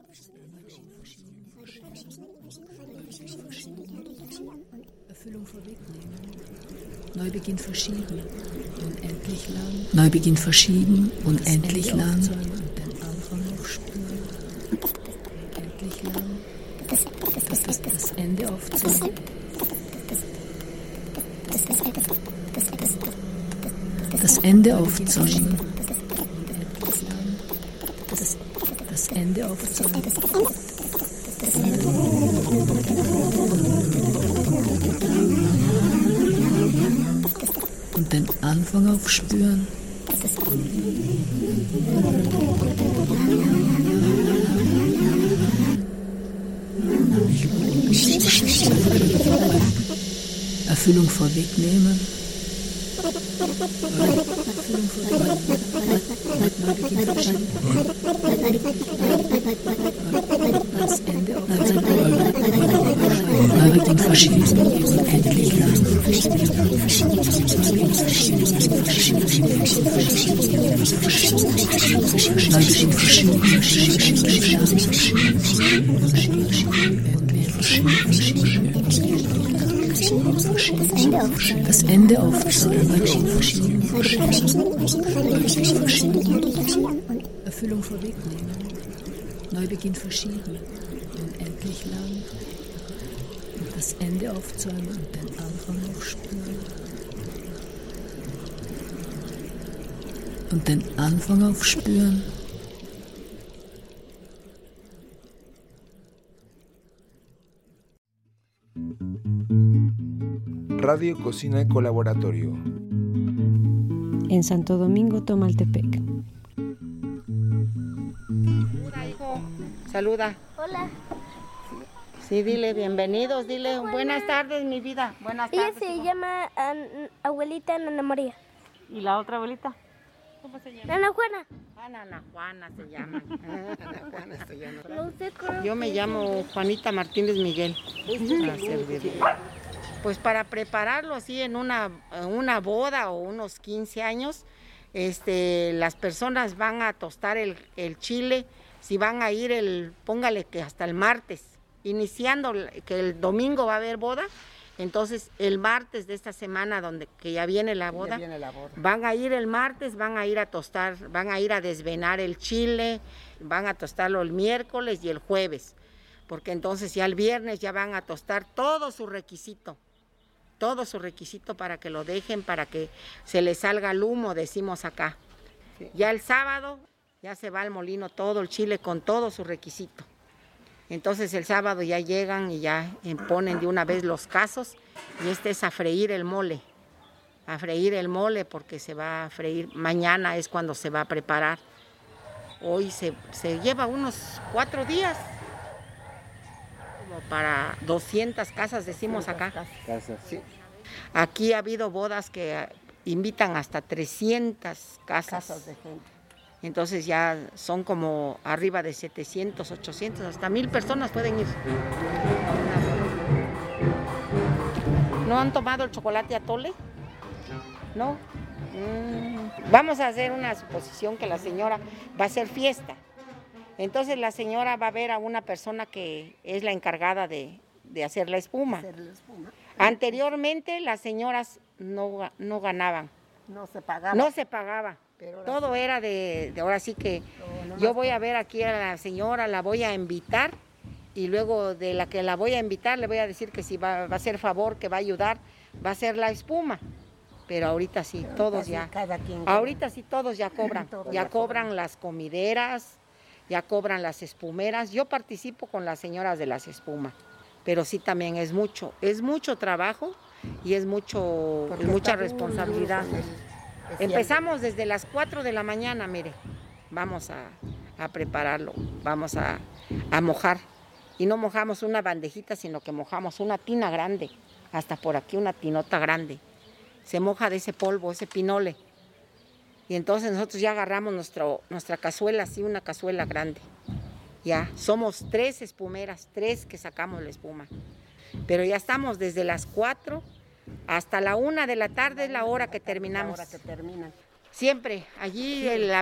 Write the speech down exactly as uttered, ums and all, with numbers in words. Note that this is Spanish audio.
Erfüllung vorwegnehmen. Neubeginn verschieben, unendlich lang. Neubeginn verschieben, unendlich lang. Und den Anfang noch spüren. Unendlich lang. Das, das, das Ende aufzeigen. Das Ende aufzeigen. Das, das Ende aufzeigen. Und den Anfang aufspüren. Erfüllung vorwegnehmen. Erfüllung vorwegnehmen. Neubeginn verschieben. Das Ende aufzeigen. Neubeginn verschieben. Endlich lang. Neubeginn verschieben. Das Ende aufzeigen. Erfüllung vorwegnehmen. Neubeginn verschieben. Unendlich lang. Das Ende aufzäumen und den Anfang noch spüren. Und den Anfang aufspüren. Radio Cocina Colaboratorio. En Santo Domingo, Tomaltepec. Saluda, hijo. Saluda. Hola. Sí, dile bienvenidos, dile buenas tardes, mi vida. Buenas Ella tardes. se hijo. llama an, abuelita Ana María. ¿Y la otra abuelita? ¿Cómo se llama? Ana Juana. Ana, Ana Juana se llama. Ana Juana se llama. No sé cómo Yo me se llamo Juanita Martínez Miguel. A servirle. Pues para prepararlo así en una, una boda o unos quince años, este, las personas van a tostar el, el chile, si van a ir el, póngale que hasta el martes, iniciando que el domingo va a haber boda, entonces el martes de esta semana donde que ya viene la boda, Ya viene la boda. van a ir el martes, van a ir a tostar, van a ir a desvenar el chile, van a tostarlo el miércoles y el jueves, porque entonces ya el viernes ya van a tostar todo su requisito. Todo su requisito para que lo dejen, para que se les salga el humo, decimos acá. Sí. Ya el sábado ya se va al molino todo el chile con todo su requisito. Entonces el sábado ya llegan y ya ponen de una vez los casos y este es a freír el mole. A freír el mole porque se va a freír, mañana es cuando se va a preparar. Hoy se, se lleva unos cuatro días. Para doscientas casas, decimos acá. Casas, sí. Aquí ha habido bodas que invitan hasta trescientas casas. Casas de gente. Entonces ya son como arriba de setecientos, ochocientos, hasta mil personas pueden ir. ¿No han tomado el chocolate atole? ¿No? Mm. Vamos a hacer una suposición que la señora va a hacer fiesta. Entonces la señora va a ver a una persona que es la encargada de, de hacer la espuma. Hacer la espuma. Anteriormente las señoras no, no ganaban. No se pagaba. No se pagaba. Pero todo sí. Era de, de ahora sí que no, no yo voy a ver aquí a la señora, la voy a invitar y luego de la que la voy a invitar le voy a decir que si va, va a hacer favor, que va a ayudar, va a hacer la espuma. Pero ahorita sí, Pero todos sí, ya. Cada quien ahorita sí todos ya cobran. Todos ya, ya cobran, cobran las comideras. Ya cobran las espumeras. Yo participo con las señoras de las espumas, pero sí también es mucho, es mucho trabajo y es mucho, Porque mucha está responsabilidad. duro, Empezamos desde las cuatro de la mañana, mire, vamos a, a prepararlo, vamos a, a mojar. Y no mojamos una bandejita, sino que mojamos una tina grande, hasta por aquí una tinota grande. Se moja de ese polvo, ese pinole. Y entonces nosotros ya agarramos nuestro, nuestra cazuela, así una cazuela grande. Ya, somos tres espumeras, tres que sacamos la espuma. Pero ya estamos desde las cuatro hasta la una de la tarde, es la hora que terminamos. La hora que terminan. Siempre, allí el,